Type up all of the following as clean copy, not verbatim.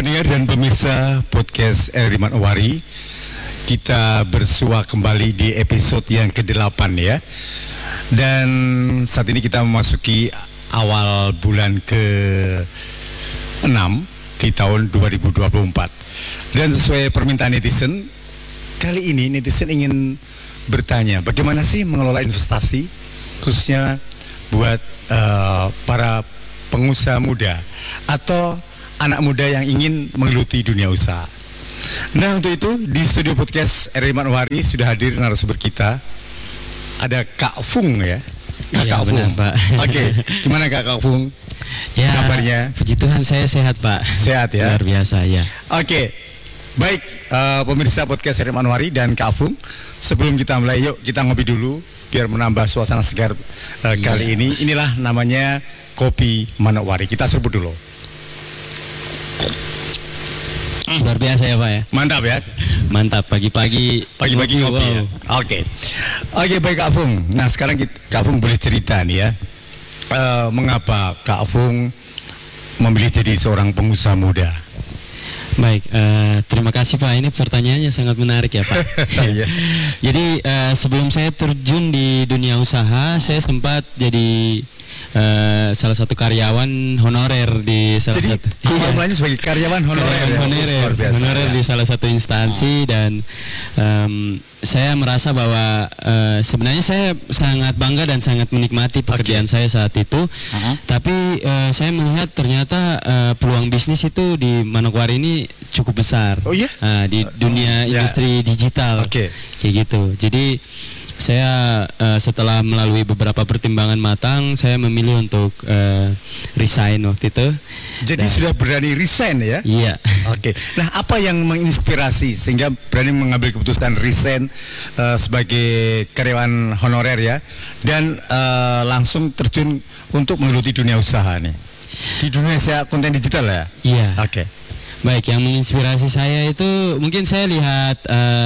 Pendengar dan pemirsa podcast RRI Manowari, kita bersua kembali di episode yang ke-8 ya. Dan saat ini kita memasuki awal bulan ke-6 di tahun 2024. Dan sesuai permintaan netizen, kali ini netizen ingin bertanya, bagaimana sih mengelola investasi, khususnya buat para pengusaha muda atau anak muda yang ingin menggeluti dunia usaha. Nah, untuk itu di studio podcast RRI Manowari sudah hadir narasumber kita. Ada Kak Fung ya. Kak Fung, Pak. Oke, gimana Kak Fung? Ya, kabarnya? Puji Tuhan saya sehat, Pak. Sehat ya. Luar biasa ya. Oke. Baik, pemirsa podcast RRI Manowari dan Kak Fung, sebelum kita mulai, yuk kita ngopi dulu biar menambah suasana segar kali ini. Inilah namanya Kopi Manowari. Kita serbu dulu. Luar biasa ya, Pak ya. Mantap ya. Mantap, pagi-pagi ngopi wow. Ya. Oke, baik Kak Fung. Nah, sekarang Kak Fung boleh cerita nih ya. Mengapa Kak Fung memilih jadi seorang pengusaha muda? Baik, terima kasih Pak. Ini pertanyaannya sangat menarik ya Pak. Jadi sebelum saya terjun di dunia usaha, saya sempat jadi salah satu karyawan honorer di salah jadi, satu. Jadi mulanya sebagai karyawan honorer di salah satu instansi dan saya merasa bahwa sebenarnya saya sangat bangga dan sangat menikmati pekerjaan saya saat itu. Tapi saya melihat ternyata peluang bisnis itu di Manokwari ini cukup besar. Oh iya? Di dunia industri digital. Kayak gitu. Jadi saya setelah melalui beberapa pertimbangan matang, saya memilih untuk resign waktu itu. Jadi sudah berani resign ya? Iya. Oke. Nah, apa yang menginspirasi sehingga berani mengambil keputusan resign sebagai karyawan honorer ya, dan langsung terjun untuk menggeluti dunia usaha nih? Di dunia konten digital ya? Iya. Oke. Baik, yang menginspirasi saya itu mungkin saya lihat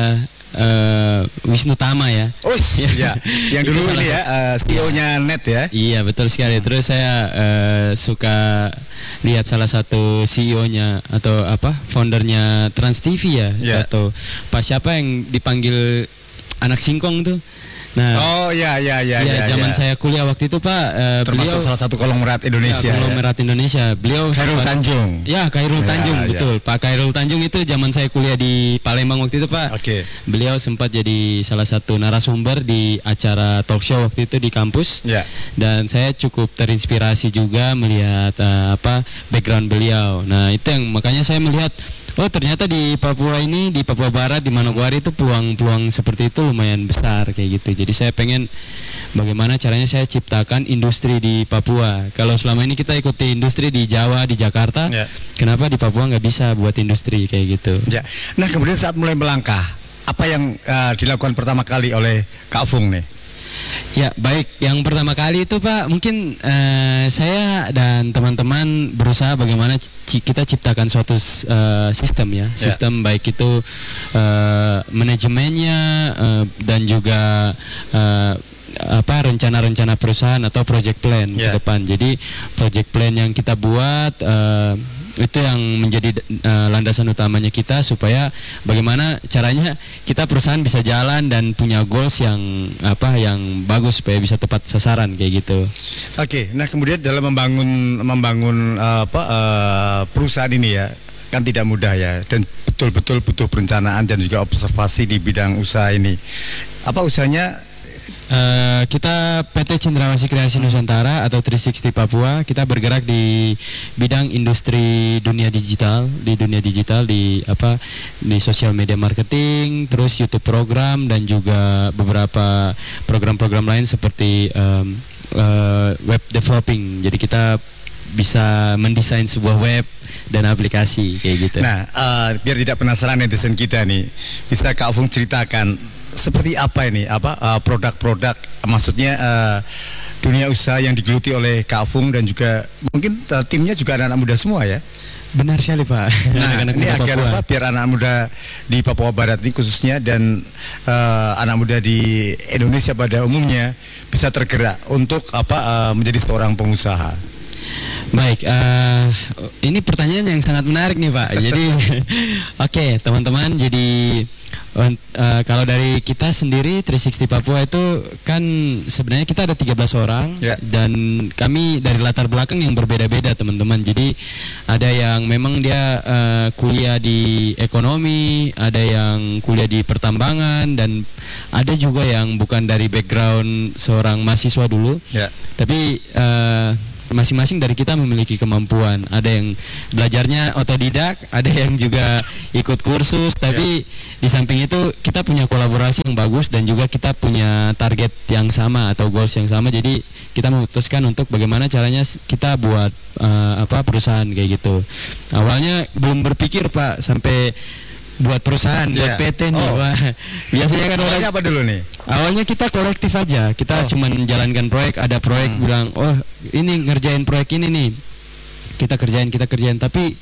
Wisnu Tama ya. Oh iya, yang dulu ini ya CEO-nya Net ya. Iya betul sekali. Terus saya suka lihat salah satu CEO-nya atau foundernya Trans TV ya, atau Pak siapa yang dipanggil anak singkong tuh. Nah, zaman saya kuliah waktu itu Pak, termasuk beliau salah satu konglomerat Indonesia. Konglomerat Indonesia. Beliau Khairul Tanjung. Ya, Khairul Tanjung betul. Pak Khairul Tanjung itu zaman saya kuliah di Palembang waktu itu Pak. Beliau sempat jadi salah satu narasumber di acara talk show waktu itu di kampus. Dan saya cukup terinspirasi juga melihat background beliau. Nah, itu yang makanya saya melihat ternyata di Papua ini, di Papua Barat, di Manokwari itu peluang-peluang seperti itu lumayan besar kayak gitu. Jadi saya pengen bagaimana caranya saya ciptakan industri di Papua. Kalau selama ini kita ikuti industri di Jawa, di Jakarta, kenapa di Papua nggak bisa buat industri kayak gitu? Nah, kemudian saat mulai melangkah, apa yang dilakukan pertama kali oleh Kak Fung nih? Ya baik, yang pertama kali itu Pak, mungkin saya dan teman-teman berusaha bagaimana kita ciptakan suatu sistem ya, sistem baik itu manajemennya dan juga rencana-rencana perusahaan atau project plan ke depan. Jadi project plan yang kita buat itu yang menjadi landasan utamanya kita supaya bagaimana caranya kita perusahaan bisa jalan dan punya goals yang bagus supaya bisa tepat sasaran kayak gitu. Nah kemudian dalam membangun perusahaan ini ya kan tidak mudah ya, dan betul-betul butuh perencanaan dan juga observasi di bidang usaha ini. Apa usahanya? Kita PT Cendrawasih Kreasi Nusantara atau 360 Papua, kita bergerak di bidang industri dunia digital, di sosial media marketing, terus YouTube program dan juga beberapa program-program lain seperti web developing. Jadi kita bisa mendesain sebuah web dan aplikasi kayak gitu. Nah, biar tidak penasaran netizen kita nih, bisa Kak Fung ceritakan seperti apa ini, produk-produk, maksudnya dunia usaha yang digeluti oleh Kak Fung dan juga mungkin timnya juga anak-anak muda semua ya? Benar sekali Pak. Nah, ini agar biar anak muda di Papua Barat ini khususnya dan anak muda di Indonesia pada umumnya bisa tergerak untuk menjadi seorang pengusaha. Baik, ini pertanyaan yang sangat menarik nih Pak. Jadi, oke, teman-teman. Jadi kalau dari kita sendiri 360 Papua itu kan sebenarnya kita ada 13 orang dan kami dari latar belakang yang berbeda-beda teman-teman. Jadi ada yang memang dia kuliah di ekonomi, ada yang kuliah di pertambangan, dan ada juga yang bukan dari background seorang mahasiswa dulu. Tapi masing-masing dari kita memiliki kemampuan. Ada yang belajarnya otodidak, ada yang juga ikut kursus. Tapi di samping itu kita punya kolaborasi yang bagus dan juga kita punya target yang sama atau goals yang sama. Jadi kita memutuskan untuk bagaimana caranya kita buat perusahaan kayak gitu. Awalnya belum berpikir Pak sampai buat perusahaan, buat PT nih. Wah, biasanya kan awalnya apa dulu nih? Awalnya kita kolektif aja, kita cuma menjalankan proyek, ada proyek bilang, oh ini ngerjain proyek ini nih, kita kerjain. Tapi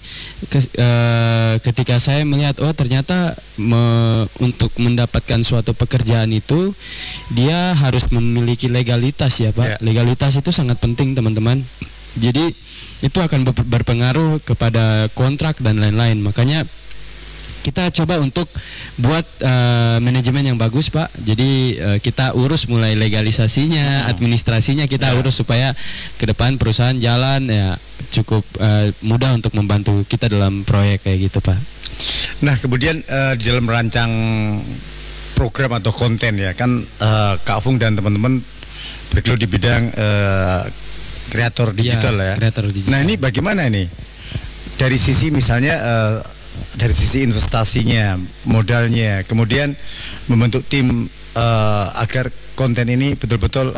ketika saya melihat, oh ternyata untuk mendapatkan suatu pekerjaan itu dia harus memiliki legalitas ya Pak. Legalitas itu sangat penting teman-teman. Jadi itu akan berpengaruh kepada kontrak dan lain-lain. Makanya kita coba untuk buat manajemen yang bagus Pak. Jadi kita urus mulai legalisasinya, administrasinya kita urus supaya ke depan perusahaan jalan ya cukup mudah untuk membantu kita dalam proyek kayak gitu Pak. Nah kemudian di dalam merancang program atau konten ya kan Kak Afung dan teman-teman bergelut di bidang kreator digital ya. Kreator digital. Nah ini bagaimana nih dari sisi misalnya dari sisi investasinya, modalnya, kemudian membentuk tim agar konten ini betul-betul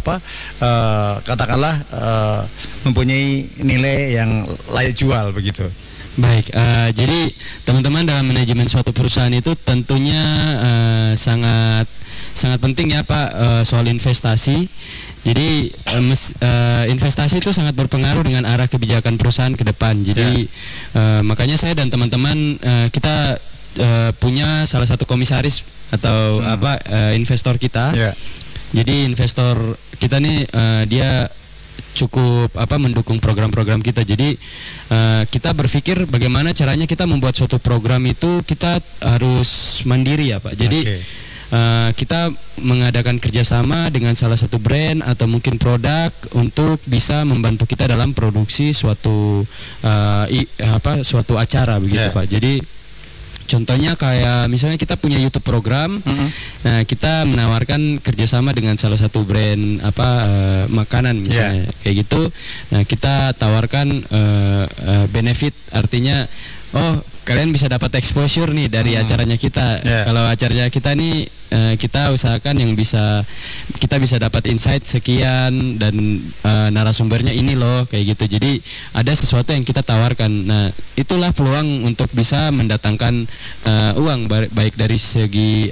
katakanlah mempunyai nilai yang layak jual begitu. Baik, jadi teman-teman dalam manajemen suatu perusahaan itu tentunya sangat penting ya Pak soal investasi. Jadi investasi itu sangat berpengaruh dengan arah kebijakan perusahaan ke depan. Jadi makanya saya dan teman-teman kita punya salah satu komisaris atau investor kita. Jadi investor kita nih dia cukup mendukung program-program kita. Jadi kita berpikir bagaimana caranya kita membuat suatu program itu kita harus mandiri ya Pak. Jadi kita mengadakan kerjasama dengan salah satu brand atau mungkin produk untuk bisa membantu kita dalam produksi suatu suatu acara begitu Pak. Jadi contohnya kayak misalnya kita punya YouTube program, nah kita menawarkan kerjasama dengan salah satu brand makanan misalnya kayak gitu. Nah kita tawarkan benefit, artinya kalian bisa dapat exposure nih dari acaranya kita. Kalau acaranya kita nih kita usahakan yang kita bisa dapat insight sekian dan narasumbernya ini loh kayak gitu. Jadi ada sesuatu yang kita tawarkan. Nah itulah peluang untuk bisa mendatangkan uang baik dari segi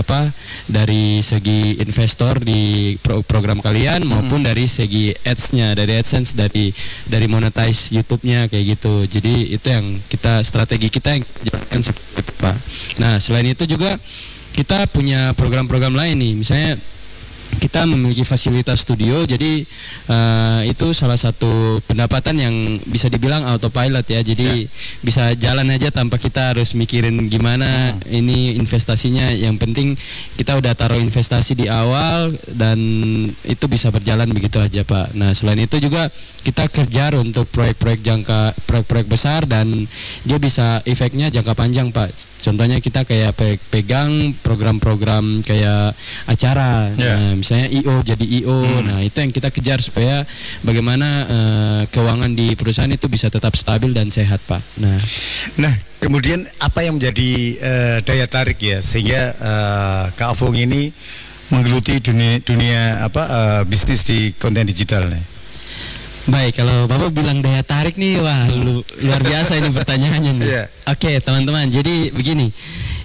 dari segi investor di program kalian maupun dari segi ads-nya, dari AdSense, dari monetize YouTube-nya kayak gitu. Jadi itu yang strategi kita yang jalankan seperti itu Pak. Nah selain itu juga kita punya program-program lain nih, misalnya kita memiliki fasilitas studio. Jadi itu salah satu pendapatan yang bisa dibilang autopilot ya. Jadi bisa jalan aja tanpa kita harus mikirin gimana ini investasinya. Yang penting kita udah taruh investasi di awal dan itu bisa berjalan begitu aja Pak. Nah selain itu juga kita kejar untuk proyek-proyek besar dan dia bisa efeknya jangka panjang Pak. Contohnya kita kayak pegang program-program kayak acara. Nah, misalnya IO jadi IO. Nah itu yang kita kejar supaya bagaimana keuangan di perusahaan itu bisa tetap stabil dan sehat Pak. Nah kemudian apa yang menjadi daya tarik ya sehingga Kak Afung ini menggeluti dunia bisnis di konten digital nih? Baik, kalau Bapak bilang daya tarik nih, wah luar biasa ini pertanyaannya nih. Oke, teman-teman, jadi begini.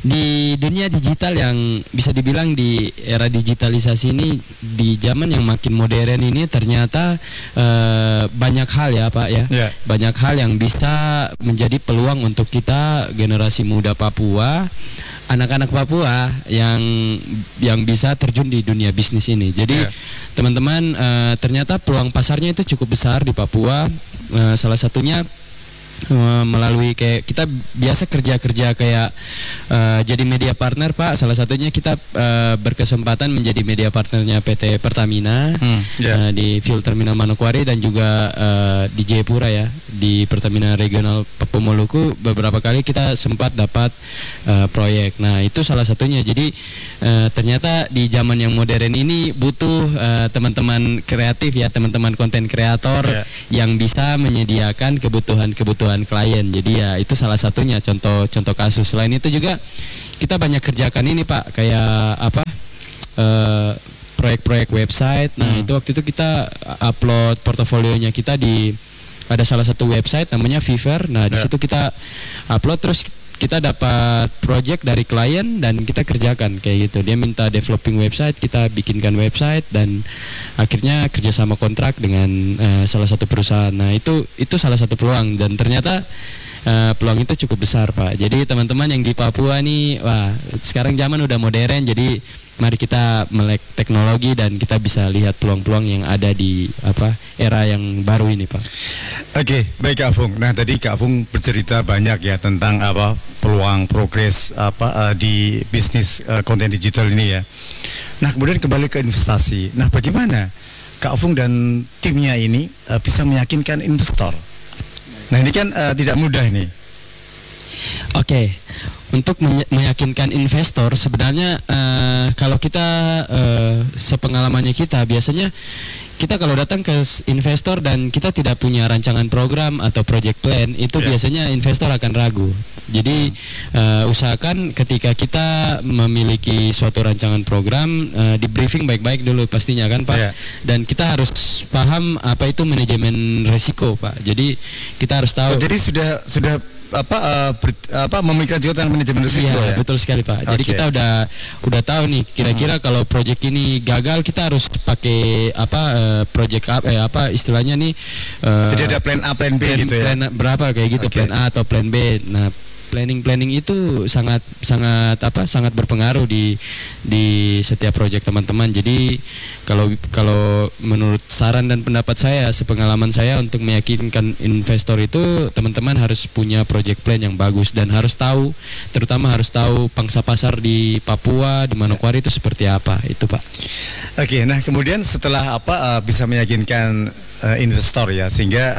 di dunia digital yang bisa dibilang di era digitalisasi ini, di zaman yang makin modern ini, ternyata banyak hal ya Pak ya, banyak hal yang bisa menjadi peluang untuk kita generasi muda Papua, anak-anak Papua yang bisa terjun di dunia bisnis ini. Jadi teman-teman, ternyata peluang pasarnya itu cukup besar di Papua. Salah satunya melalui kayak kita biasa kerja kayak jadi media partner Pak. Salah satunya kita berkesempatan menjadi media partnernya PT Pertamina di Fuel Terminal Manokwari dan juga di Jayapura ya, di Pertamina Regional Papua Maluku. Beberapa kali kita sempat dapat proyek. Nah itu salah satunya. Jadi ternyata di zaman yang modern ini butuh teman-teman kreatif ya, teman-teman konten kreator yang bisa menyediakan kebutuhan klien. Jadi ya itu salah satunya contoh kasus. Selain itu juga kita banyak kerjakan ini Pak, kayak proyek-proyek website. Nah itu waktu itu kita upload portofolionya kita di ada salah satu website namanya Fiverr. Nah di situ kita upload, terus kita dapat project dari klien dan kita kerjakan kayak gitu. Dia minta developing website, kita bikinkan website dan akhirnya kerjasama kontrak dengan salah satu perusahaan. Nah itu salah satu peluang, dan ternyata peluang itu cukup besar Pak. Jadi teman-teman yang di Papua nih, wah sekarang zaman udah modern, jadi mari kita melek teknologi dan kita bisa lihat peluang-peluang yang ada di era yang baru ini Pak. Oke, baik Kak Afung. Nah tadi Kak Afung bercerita banyak ya tentang peluang progres di bisnis konten digital ini ya. Nah kemudian kembali ke investasi. Nah bagaimana Kak Afung dan timnya ini bisa meyakinkan investor? Nah ini kan tidak mudah ini. Oke. Untuk meyakinkan investor sebenarnya kalau kita sepengalamannya kita biasanya kita kalau datang ke investor dan kita tidak punya rancangan program atau project plan, itu biasanya investor akan ragu. Jadi usahakan ketika kita memiliki suatu rancangan program, di briefing baik-baik dulu pastinya kan Pak. Dan kita harus paham apa itu manajemen risiko Pak. Jadi kita harus tahu. Jadi sudah memikirkan juga tentang manajemen risiko ya? Betul sekali Pak. Jadi kita udah tahu nih kira-kira kalau proyek ini gagal kita harus pakai proyek istilahnya nih. Jadi ada plan A, plan B gitu ya. Plan berapa kayak gitu, plan A atau plan B. Nah, planning itu sangat berpengaruh di setiap proyek teman-teman. Jadi kalau menurut saran dan pendapat saya, sepengalaman saya, untuk meyakinkan investor itu teman-teman harus punya project plan yang bagus dan terutama harus tahu pangsa pasar di Papua, di Manokwari itu seperti apa itu Pak. Oke, nah kemudian setelah bisa meyakinkan investor ya, sehingga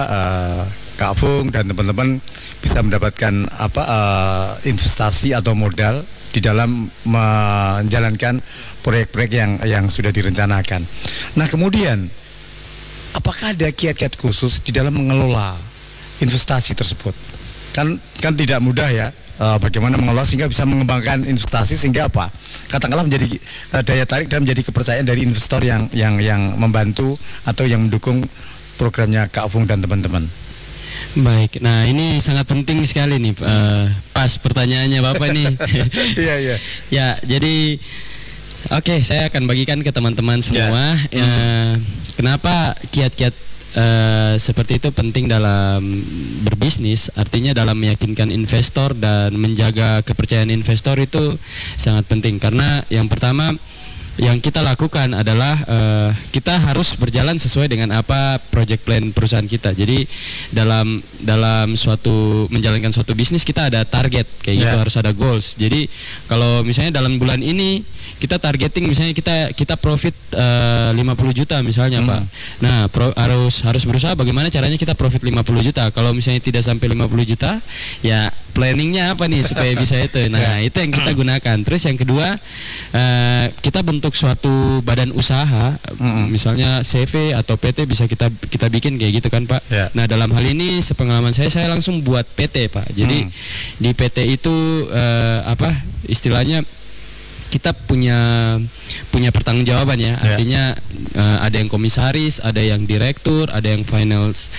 Kak Afung dan teman-teman bisa mendapatkan investasi atau modal di dalam menjalankan proyek-proyek yang sudah direncanakan. Nah kemudian apakah ada kiat-kiat khusus di dalam mengelola investasi tersebut? Kan tidak mudah ya, bagaimana mengelola sehingga bisa mengembangkan investasi sehingga katakanlah menjadi daya tarik dan menjadi kepercayaan dari investor yang membantu atau yang mendukung programnya Kak Afung dan teman-teman. Baik, nah ini sangat penting sekali nih, pas pertanyaannya Bapak nih. Iya. Ya, jadi oke, saya akan bagikan ke teman-teman semua. Kenapa kiat-kiat seperti itu penting dalam berbisnis, artinya dalam meyakinkan investor dan menjaga kepercayaan investor itu sangat penting. Karena yang pertama yang kita lakukan adalah kita harus berjalan sesuai dengan apa project plan perusahaan kita. Jadi dalam menjalankan suatu bisnis kita ada target kayak gitu, harus ada goals. Jadi kalau misalnya dalam bulan ini kita targeting misalnya kita profit 50 juta misalnya Pak. Nah, harus berusaha bagaimana caranya kita profit 50 juta. Kalau misalnya tidak sampai 50 juta, ya planningnya apa nih supaya bisa itu. Nah, itu yang kita gunakan. Terus yang kedua, kita bentuk suatu badan usaha, misalnya CV atau PT bisa kita bikin kayak gitu kan Pak. Nah, dalam hal ini sepengalaman saya langsung buat PT Pak. Jadi di PT itu istilahnya kita punya punya pertanggungjawaban ya. Artinya ada yang komisaris, ada yang direktur, ada yang finance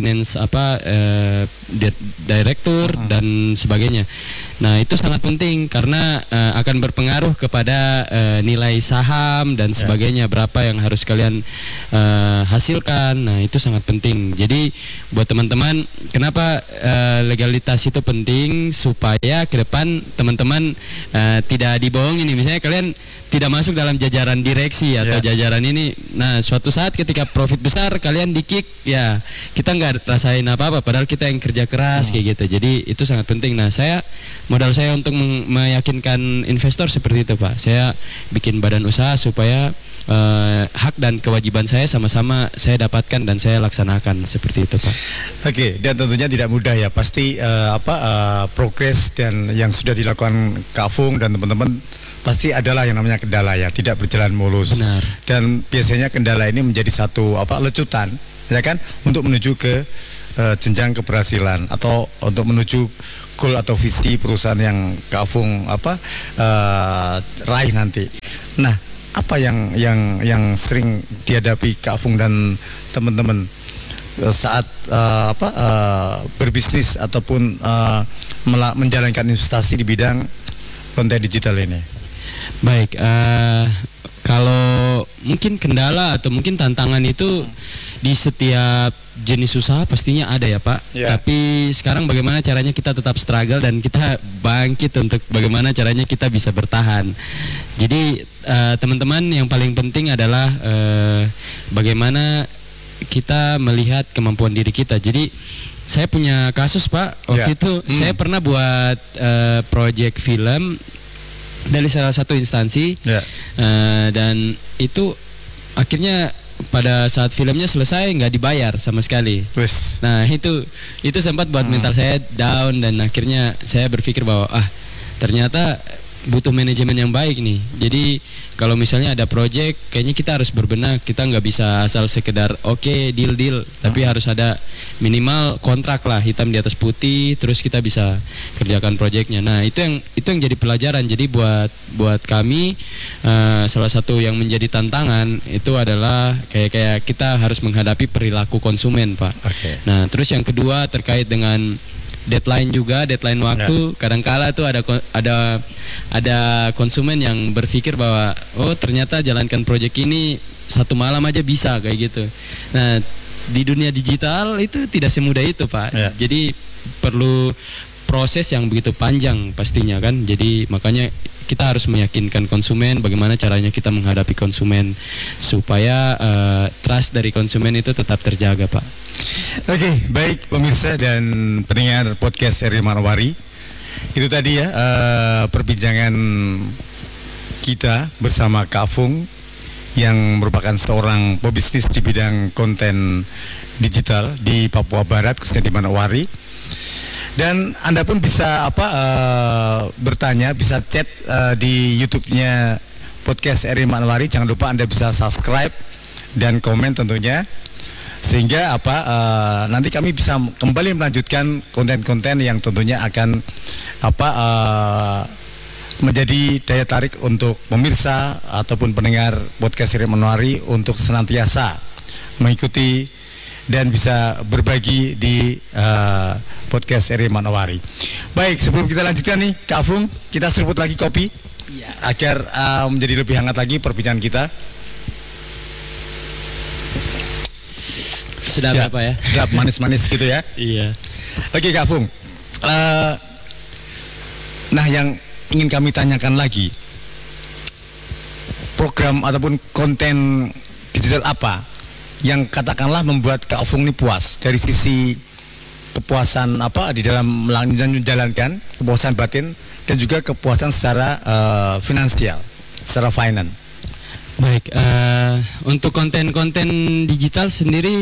direktur dan sebagainya. Nah, itu sangat penting karena akan berpengaruh kepada nilai saham dan sebagainya, berapa yang harus kalian hasilkan. Nah, itu sangat penting. Jadi buat teman-teman, kenapa legalitas itu penting, supaya ke depan teman-teman tidak dibohongin nih. Misalnya kalian tidak masuk dalam jajaran direksi atau jajaran ini. Nah, suatu saat ketika profit besar kalian di-kick, ya kita nggak rasain apa-apa, padahal kita yang kerja keras kayak gitu. Jadi itu sangat penting. Nah, modal saya untuk meyakinkan investor seperti itu, Pak. Saya bikin badan usaha supaya hak dan kewajiban saya sama-sama saya dapatkan dan saya laksanakan seperti itu, Pak. Oke, dan tentunya tidak mudah ya. Pasti progres dan yang sudah dilakukan Kak Afung dan teman-teman pasti adalah yang namanya kendala ya, tidak berjalan mulus. Benar. Dan biasanya kendala ini menjadi satu lecutan, ya kan, untuk menuju ke jenjang keberhasilan atau untuk menuju goal atau visi perusahaan yang Kak Afung raih nanti. Nah, apa yang sering dihadapi Kak Afung dan teman-teman saat berbisnis ataupun menjalankan investasi di bidang konten digital ini? Baik, kalau mungkin kendala atau mungkin tantangan itu di setiap jenis usaha pastinya ada ya, Pak. Tapi sekarang bagaimana caranya kita tetap struggle dan kita bangkit untuk bagaimana caranya kita bisa bertahan. Jadi teman-teman, yang paling penting adalah bagaimana kita melihat kemampuan diri kita. Jadi saya punya kasus, Pak. Waktu itu saya pernah buat project film dari salah satu instansi, dan itu akhirnya pada saat filmnya selesai nggak dibayar sama sekali. Nah, itu sempat buat mental saya down, dan akhirnya saya berpikir bahwa ternyata butuh manajemen yang baik nih. Jadi kalau misalnya ada project, kayaknya kita harus berbenah. Kita nggak bisa asal sekedar deal, tapi harus ada minimal kontrak lah, hitam di atas putih, terus kita bisa kerjakan projectnya. Nah, itu yang jadi pelajaran. Jadi buat kami salah satu yang menjadi tantangan itu adalah kayak kita harus menghadapi perilaku konsumen, Pak. Nah, terus yang kedua terkait dengan deadline waktu. Kadangkala tuh ada konsumen yang berpikir bahwa ternyata jalankan proyek ini 1 malam aja bisa kayak gitu. Nah, di dunia digital itu tidak semudah itu, Pak. Jadi perlu proses yang begitu panjang pastinya kan. Jadi makanya kita harus meyakinkan konsumen, bagaimana caranya kita menghadapi konsumen supaya trust dari konsumen itu tetap terjaga, Pak. Oke, baik pemirsa dan pendengar podcast Herman Owari. Itu tadi ya perbincangan kita bersama Kak Afung yang merupakan seorang pebisnis di bidang konten digital di Papua Barat, khususnya di Manowari. Dan Anda pun bisa bertanya, bisa chat di YouTube-nya podcast Herman Owari. Jangan lupa Anda bisa subscribe dan komen tentunya, sehingga nanti kami bisa kembali melanjutkan konten-konten yang tentunya akan menjadi daya tarik untuk pemirsa ataupun pendengar podcast Herman Owari untuk senantiasa mengikuti dan bisa berbagi di podcast Herman Owari. Baik, sebelum kita lanjutkan nih, Kak Afung, kita seruput lagi kopi agar menjadi lebih hangat lagi perbincangan kita. Sedap apa ya? Sedap, manis-manis gitu ya. Iya. Oke, Kak Afung. Nah, yang ingin kami tanyakan lagi, program ataupun konten digital apa yang katakanlah membuat Kak Afung ini puas dari sisi kepuasan di dalam menjalankan, kepuasan batin dan juga kepuasan secara finansial, secara finance. Baik, untuk konten-konten digital sendiri,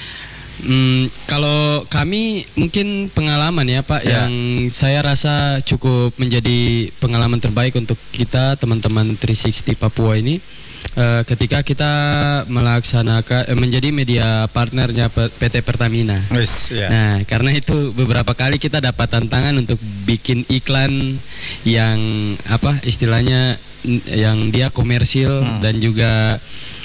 kalau kami mungkin pengalaman ya, Pak, yang saya rasa cukup menjadi pengalaman terbaik untuk kita teman-teman 360 Papua ini, ketika kita melaksanakan menjadi media partnernya PT Pertamina. Nah, karena itu beberapa kali kita dapat tantangan untuk bikin iklan yang istilahnya yang dia komersil dan juga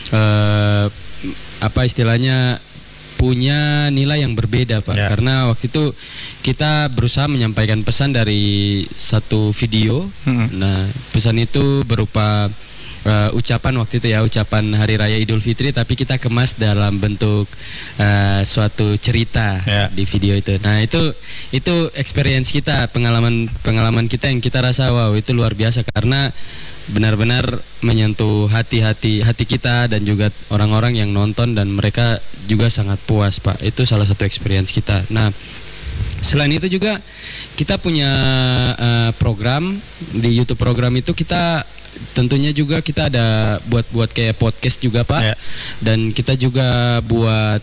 apa istilahnya punya nilai yang berbeda Pak, karena waktu itu kita berusaha menyampaikan pesan dari satu video. Nah, pesan itu berupa ucapan waktu itu ya, ucapan Hari Raya Idul Fitri, tapi kita kemas dalam bentuk suatu cerita di video itu. Nah, itu experience kita, pengalaman kita yang kita rasa wow itu luar biasa, karena benar-benar menyentuh hati kita dan juga orang-orang yang nonton, dan mereka juga sangat puas Pak. Itu salah satu experience kita. Nah, selain itu juga kita punya program di YouTube. Program itu kita tentunya juga kita ada buat kayak podcast juga Pak, dan kita juga buat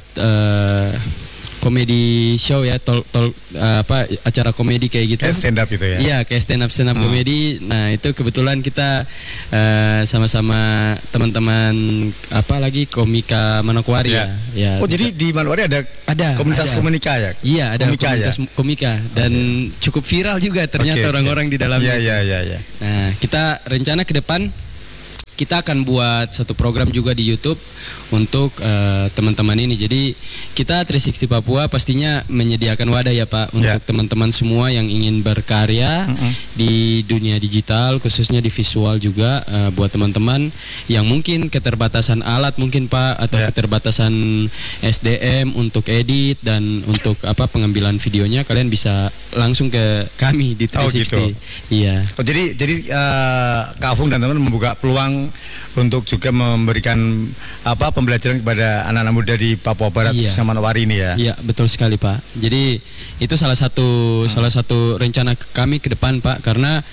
komedi show ya, acara komedi kayak gitu. Kayak stand up gitu ya? Iya, kayak stand up komedi. Nah, itu kebetulan kita sama-sama teman-teman komika Manokwari ya. Oh, jadi di Manokwari ada komunitas komika ya? Iya, ada komunitas komika, dan cukup viral juga ternyata orang-orang di dalamnya. Iya. Nah, kita rencana ke depan kita akan buat satu program juga di YouTube untuk teman-teman ini. Jadi kita 360 Papua pastinya menyediakan wadah ya Pak, untuk teman-teman semua yang ingin berkarya di dunia digital, khususnya di visual juga. Buat teman-teman yang mungkin keterbatasan alat mungkin Pak, atau keterbatasan SDM untuk edit dan untuk pengambilan videonya, kalian bisa langsung ke kami di 360. Oh gitu. Iya. Oh, jadi Kak Afung dan teman-teman membuka peluang untuk juga memberikan pembelajaran kepada anak-anak muda di Papua Barat, khususnya Manokwari ini ya. Iya, betul sekali Pak. Jadi itu salah satu rencana kami ke depan Pak, karena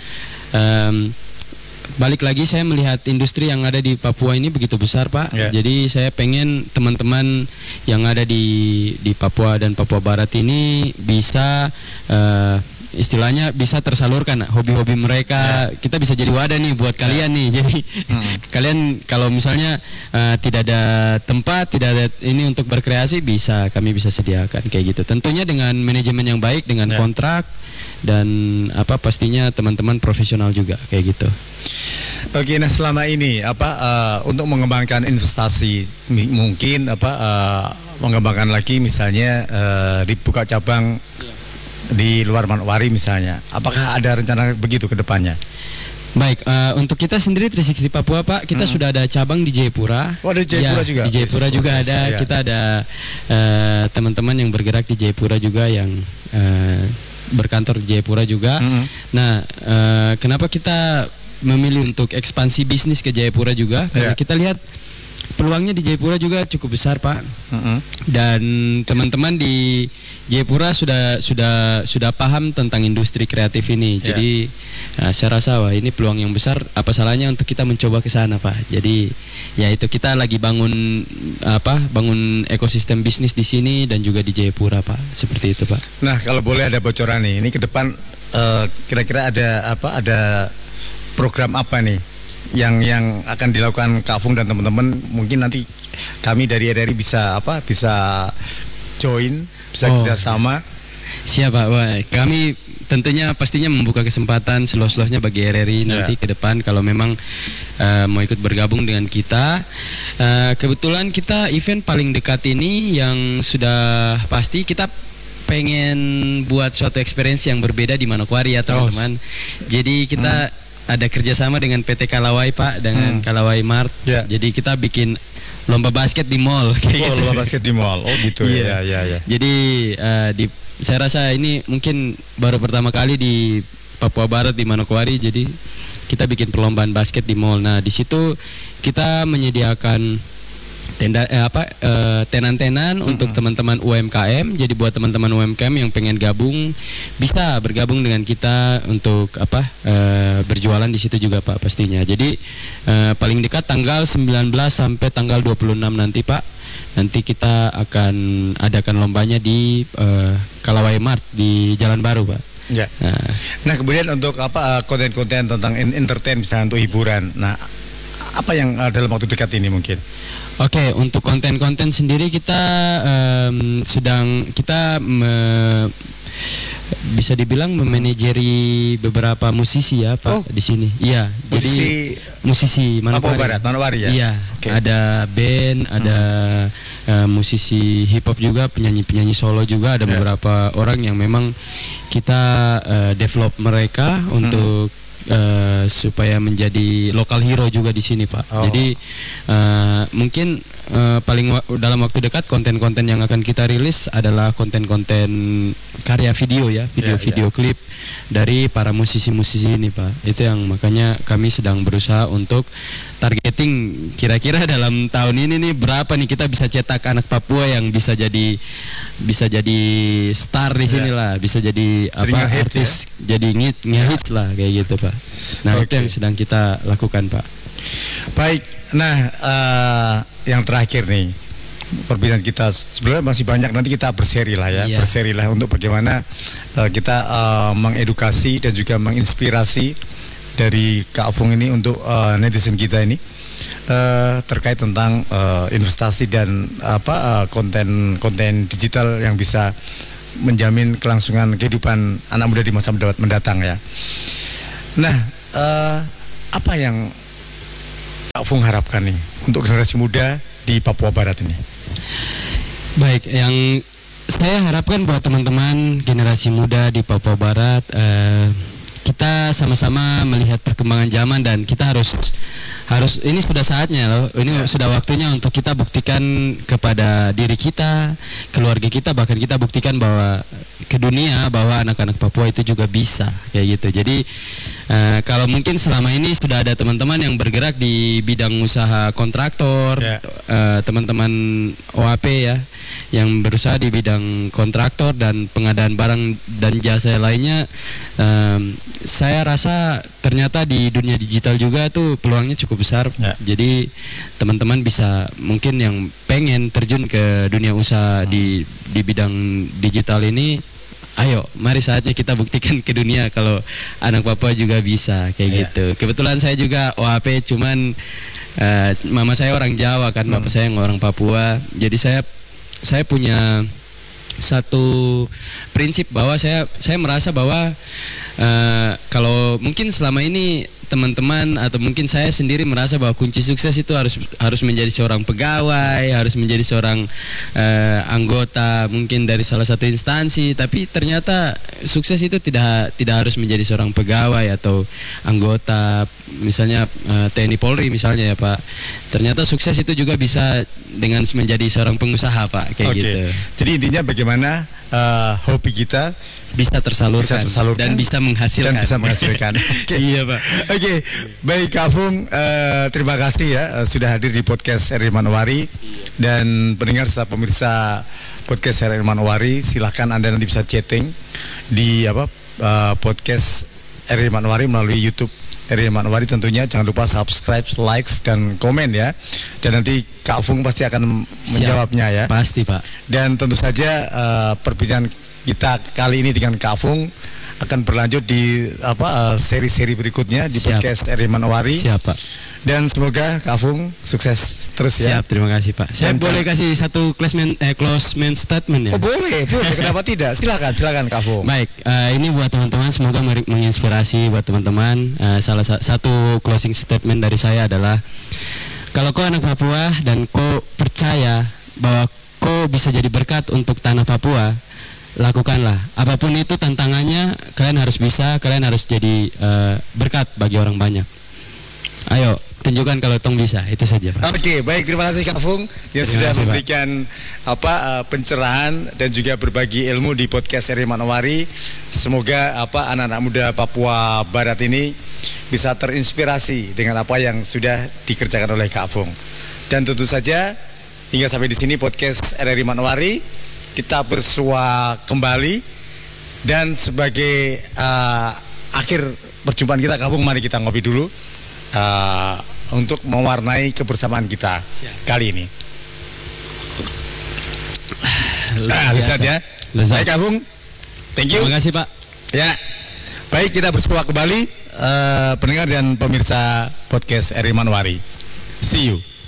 balik lagi saya melihat industri yang ada di Papua ini begitu besar Pak. Jadi saya pengen teman-teman yang ada di Papua dan Papua Barat ini bisa istilahnya bisa tersalurkan hobi-hobi mereka. Kita bisa jadi wadah nih buat kalian nih. Jadi kalian kalau misalnya tidak ada tempat, tidak ada ini untuk berkreasi, kami bisa sediakan kayak gitu. Tentunya dengan manajemen yang baik, dengan kontrak, dan pastinya teman-teman profesional juga kayak gitu. Oke, nah selama ini untuk mengembangkan investasi, mungkin mengembangkan lagi misalnya dibuka cabang di luar Manokwari misalnya, apakah ada rencana begitu ke depannya? Baik, untuk kita sendiri 360 Papua Pak, kita sudah ada cabang di Jayapura. Oh, ada Jayapura juga? Di Jayapura juga ada. Kita ada teman-teman yang bergerak di Jayapura juga, yang berkantor di Jayapura juga. Nah, kenapa kita memilih untuk ekspansi bisnis ke Jayapura juga? Karena kita lihat peluangnya di Jayapura juga cukup besar Pak. Dan teman-teman di Jayapura sudah paham tentang industri kreatif ini. Jadi saya rasa wah ini peluang yang besar. Apa salahnya untuk kita mencoba ke sana Pak. Jadi ya itu kita lagi bangun ekosistem bisnis di sini dan juga di Jayapura Pak. Seperti itu Pak. Nah, kalau boleh ada bocoran nih, ini ke depan kira-kira ada program apa nih yang akan dilakukan Kak Afung dan teman-teman? Mungkin nanti kami dari RRI bisa join, bisa kita sama. Siap Pak. Wah, kami tentunya pastinya membuka kesempatan seluas-luasnya bagi RRI nanti ke depan kalau memang mau ikut bergabung dengan kita. Kebetulan kita event paling dekat ini yang sudah pasti kita pengen buat suatu experience yang berbeda di Manokwari ya teman-teman. Jadi kita ada kerjasama dengan PT Kalawai Pak, dengan Kalawai Mart. Jadi kita bikin lomba basket di mall. Lomba basket di mall. Oh gitu ya. Jadi saya rasa ini mungkin baru pertama kali di Papua Barat di Manokwari. Jadi kita bikin perlombaan basket di mall. Nah, di situ kita menyediakan tenan-tenan untuk teman-teman UMKM. Jadi buat teman-teman UMKM yang pengen gabung bisa bergabung dengan kita untuk berjualan di situ juga Pak pastinya. Jadi paling dekat tanggal 19 sampai tanggal 26 nanti Pak. Nanti kita akan adakan lombanya di Kalawai Mart di Jalan Baru Pak. Ya. Nah kemudian untuk konten-konten tentang entertain misalnya untuk hiburan. Nah apa yang dalam waktu dekat ini mungkin? Oke, untuk konten-konten sendiri kita bisa dibilang memanajeri beberapa musisi ya Pak di sini. Iya, jadi musisi Manokwari ya. Iya, ada band, ada musisi hip hop juga, penyanyi solo juga, ada beberapa orang yang memang kita develop mereka untuk supaya menjadi lokal hero juga di sini Pak. Jadi mungkin paling dalam waktu dekat konten-konten yang akan kita rilis adalah konten-konten karya video ya, video klip dari para musisi-musisi ini Pak. Itu yang makanya kami sedang berusaha untuk targeting kira-kira dalam tahun ini nih berapa nih kita bisa cetak anak Papua yang bisa jadi star di sini lah, bisa jadi artis jadi ngehits lah kayak gitu Pak. Nah itu yang sedang kita lakukan Pak. Baik, nah yang terakhir nih perbincangan kita sebenarnya masih banyak, nanti kita berseri lah ya, berseri lah untuk bagaimana kita mengedukasi dan juga menginspirasi dari Kak Afung ini untuk netizen kita ini terkait tentang investasi dan konten digital yang bisa menjamin kelangsungan kehidupan anak muda di masa mendatang ya. Nah, apa yang Kak Afung harapkan nih untuk generasi muda di Papua Barat ini? Baik, yang saya harapkan buat teman-teman generasi muda di Papua Barat, kita sama-sama melihat perkembangan zaman dan kita harus ini sudah saatnya loh, ini sudah waktunya untuk kita buktikan kepada diri kita, keluarga kita, bahkan kita buktikan bahwa ke dunia bahwa anak-anak Papua itu juga bisa kayak gitu. Jadi kalau mungkin selama ini sudah ada teman-teman yang bergerak di bidang usaha kontraktor, teman-teman OAP ya, yang berusaha di bidang kontraktor dan pengadaan barang dan jasa lainnya, saya rasa ternyata di dunia digital juga tuh peluangnya cukup besar. Jadi teman-teman bisa mungkin yang pengen terjun ke dunia usaha di bidang digital ini, ayo mari saatnya kita buktikan ke dunia kalau anak Papua juga bisa kayak gitu. Kebetulan saya juga OAP, cuman mama saya orang Jawa kan, bapak saya orang Papua. Jadi saya punya satu prinsip bahwa saya merasa bahwa kalau mungkin selama ini teman-teman atau mungkin saya sendiri merasa bahwa kunci sukses itu harus menjadi seorang pegawai, harus menjadi seorang anggota mungkin dari salah satu instansi, tapi ternyata sukses itu tidak harus menjadi seorang pegawai atau anggota misalnya TNI Polri misalnya ya Pak. Ternyata sukses itu juga bisa dengan menjadi seorang pengusaha Pak kayak gitu. Jadi intinya bagaimana hobi kita bisa tersalurkan dan bisa menghasilkan. Iya Pak. Baik Kak Afung, terima kasih ya sudah hadir di podcast RRI Manokwari. Dan pendengar serta pemirsa podcast RRI Manokwari, silahkan Anda nanti bisa chatting di podcast RRI Manokwari melalui YouTube RRI Manokwari. Tentunya jangan lupa subscribe, likes dan komen ya. Dan nanti Kak Afung pasti akan menjawabnya ya. Pasti Pak. Dan tentu saja perbincangan kita kali ini dengan Kak Afung akan berlanjut di seri-seri berikutnya di podcast RRI Manokwari. Siap Pak. Dan semoga Kak Afung sukses terus ya. Siap, terima kasih Pak. Saya boleh kasih satu closing statement ya? Oh boleh. Kenapa tidak? Silakan Kak Afung. Baik, ini buat teman-teman, semoga menginspirasi buat teman-teman. Salah satu closing statement dari saya adalah, kalau kau anak Papua dan kau percaya bahwa kau bisa jadi berkat untuk tanah Papua, lakukanlah. Apapun itu tantangannya, kalian harus bisa, kalian harus jadi berkat bagi orang banyak. Ayo, tunjukkan kalau tong bisa. Itu saja Pak. Oke, baik, terima kasih Kak Afung yang sudah memberikan pencerahan dan juga berbagi ilmu di podcast RRI Manokwari. Semoga anak-anak muda Papua Barat ini bisa terinspirasi dengan apa yang sudah dikerjakan oleh Kak Afung. Dan tentu saja hingga sampai di sini podcast RRI Manokwari. Kita bersua kembali, dan sebagai akhir perjumpaan kita Kak Afung, mari kita ngopi dulu untuk mewarnai kebersamaan kita kali ini. Lezat ya. Baik Kak Afung, thank you. Terima kasih Pak. Ya, baik, kita bersua kembali pendengar dan pemirsa podcast RRI Manokwari. See you.